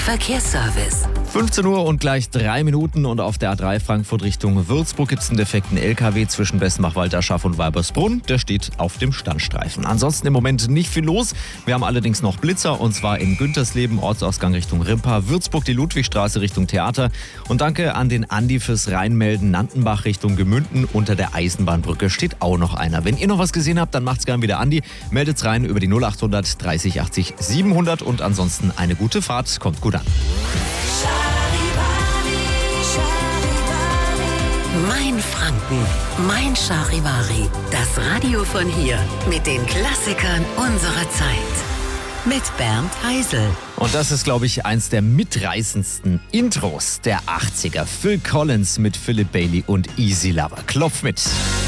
Verkehrsservice. 15 Uhr und gleich 3 Minuten und auf der A3 Frankfurt Richtung Würzburg gibt es einen defekten LKW zwischen Bessenbach-Walterschaft und Weibersbrunn. Der steht auf dem Standstreifen. Ansonsten im Moment nicht viel los. Wir haben allerdings noch Blitzer und zwar in Güntersleben, Ortsausgang Richtung Rimpa, Würzburg die Ludwigstraße Richtung Theater. Und danke an den Andi fürs Reinmelden. Nantenbach Richtung Gemünden unter der Eisenbahnbrücke steht auch noch einer. Wenn ihr noch was gesehen habt, dann macht's gern wie der Andi. Meldet's rein über die 0800 30 80 700 und ansonsten eine gute Fahrt. Kommt gut an. Mein Franken, mein Charivari. Das Radio von hier mit den Klassikern unserer Zeit. Mit Bernd Heisel. Und das ist, glaube ich, eins der mitreißendsten Intros der 80er. Phil Collins mit Philip Bailey und Easy Lover. Klopf mit.